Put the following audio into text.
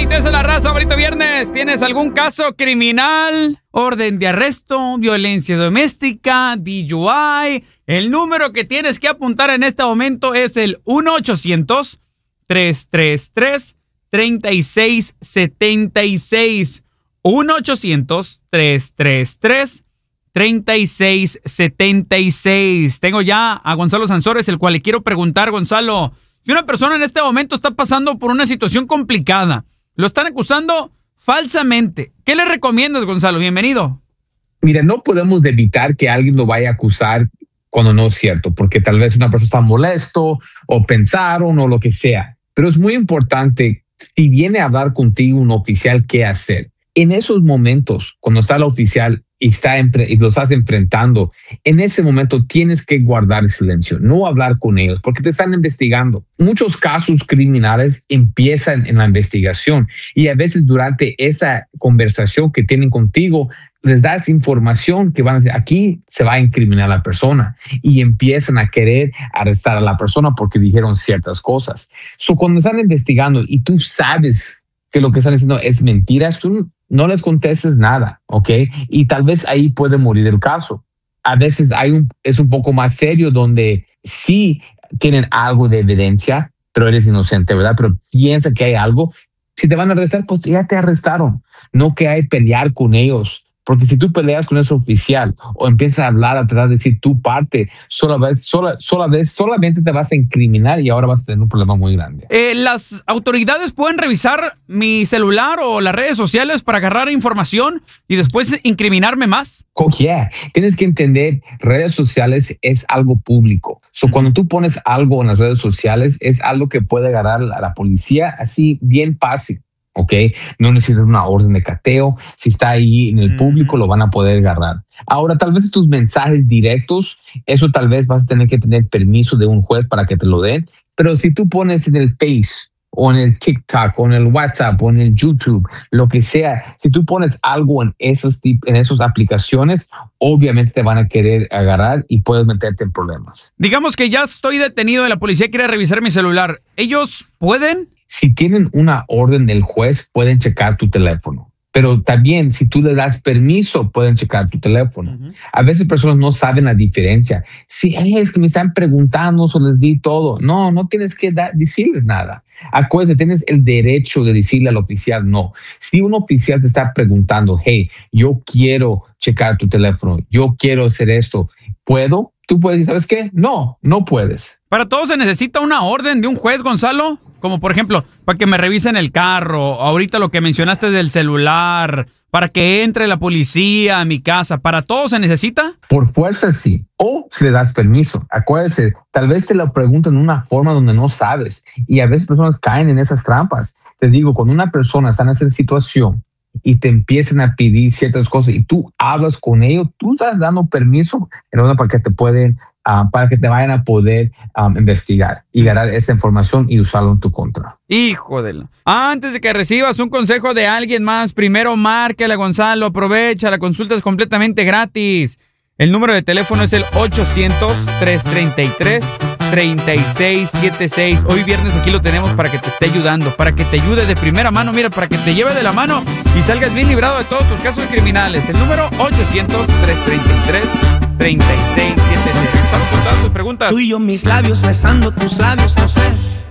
93 de la raza, bonito viernes. ¿Tienes algún caso criminal? Orden de arresto, violencia doméstica, DUI. El número que tienes que apuntar en este momento es el 1-800-333-3676. 1-800-333-3676. Tengo ya a Gonzalo Sansores, el cual le quiero preguntar, Gonzalo, si una persona en este momento está pasando por una situación complicada, lo están acusando falsamente, ¿qué le recomiendas, Gonzalo? Bienvenido. Mira, no podemos evitar que alguien lo vaya a acusar cuando no es cierto, porque tal vez una persona está molesto o pensaron o lo que sea. Pero es muy importante, si viene a hablar contigo un oficial, ¿qué hacer? En esos momentos, cuando está el oficial y lo estás enfrentando, en ese momento tienes que guardar el silencio, no hablar con ellos, porque te están investigando. Muchos casos criminales empiezan en la investigación y a veces durante esa conversación que tienen contigo, les das información que van a decir, aquí se va a incriminar a la persona, y empiezan a querer arrestar a la persona porque dijeron ciertas cosas. Cuando están investigando y tú sabes que lo que están diciendo es mentira, tú no les contestes nada, ¿ok? Y tal vez ahí puede morir el caso. A veces es un poco más serio donde sí tienen algo de evidencia, pero eres inocente, ¿verdad? Pero piensa que hay algo. Si te van a arrestar, pues ya te arrestaron. No que hay pelear con ellos. Porque si tú peleas con ese oficial o empiezas a hablar, a tratar de decir tu parte, solamente te vas a incriminar y ahora vas a tener un problema muy grande. ¿Las autoridades pueden revisar mi celular o las redes sociales para agarrar información y después incriminarme más? Oh, yeah. Tienes que entender, redes sociales es algo público. Cuando tú pones algo en las redes sociales, es algo que puede agarrar a la policía así bien fácil. ¿Ok? No necesitas una orden de cateo. Si está ahí en el público, lo van a poder agarrar. Ahora, tal vez tus mensajes directos, eso tal vez vas a tener que tener permiso de un juez para que te lo den. Pero si tú pones en el Face o en el TikTok o en el WhatsApp o en el YouTube, lo que sea, si tú pones algo en esas aplicaciones, obviamente te van a querer agarrar y puedes meterte en problemas. Digamos que ya estoy detenido y la policía quiere revisar mi celular. ¿Ellos pueden? Si tienen una orden del juez, pueden checar tu teléfono. Pero también, si tú le das permiso, pueden checar tu teléfono. A veces personas no saben la diferencia. Si es que me están preguntando, o les di todo. No tienes que decirles nada. Acuérdate, tienes el derecho de decirle al oficial no. Si un oficial te está preguntando, hey, yo quiero checar tu teléfono, yo quiero hacer esto, ¿puedo? Tú puedes decir, ¿sabes qué? No puedes. ¿Para todo se necesita una orden de un juez, Gonzalo? Como por ejemplo, para que me revisen el carro, ahorita lo que mencionaste del celular, para que entre la policía a mi casa, ¿para todo se necesita? Por fuerza sí, o si le das permiso. Acuérdese, tal vez te lo preguntan de una forma donde no sabes y a veces personas caen en esas trampas. Te digo, cuando una persona está en esa situación y te empiezan a pedir ciertas cosas y tú hablas con ellos, tú estás dando permiso en orden para que te vayan a poder investigar y ganar esa información y usarlo en tu contra. Hijo de la... Antes de que recibas un consejo de alguien más, primero márcale a Gonzalo, aprovecha, la consulta es completamente gratis. El número de teléfono es el 800-333-3676. Hoy viernes aquí lo tenemos para que te esté ayudando, para que te ayude de primera mano, mira, para que te lleve de la mano y salgas bien librado de todos tus casos criminales. El número 800-333-3676. Vamos con todas tus preguntas. Tú y yo, mis labios besando tus labios, no sé.